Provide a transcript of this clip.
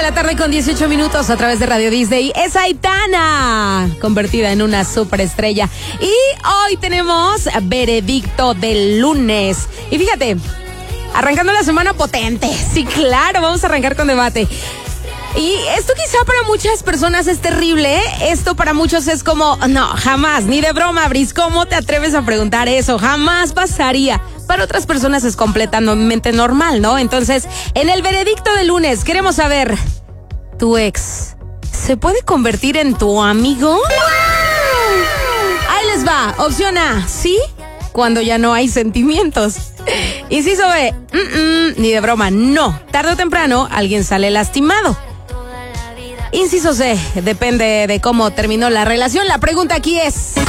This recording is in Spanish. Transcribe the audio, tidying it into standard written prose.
la tarde con 18 minutos a través de Radio Disney. Es Aitana, convertida en una superestrella. Y hoy tenemos veredicto del lunes. Y fíjate, arrancando la semana potente. Sí, claro, vamos a arrancar con debate. Y esto quizá para muchas personas es terrible, ¿eh? Esto para muchos es como, no, jamás, ni de broma, Bris, ¿cómo te atreves a preguntar eso? Jamás pasaría. Para otras personas es completamente normal, ¿no? Entonces, en el veredicto del lunes, queremos saber, ¿tu ex se puede convertir en tu amigo? Ahí les va, opción A, ¿sí? Cuando ya no hay sentimientos. Inciso B, ni de broma, no. Tarde o temprano, alguien sale lastimado. Inciso C, depende de cómo terminó la relación. La pregunta aquí es,